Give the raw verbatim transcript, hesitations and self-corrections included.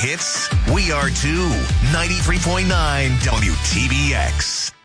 hits? We are too. ninety-three point nine W T B X.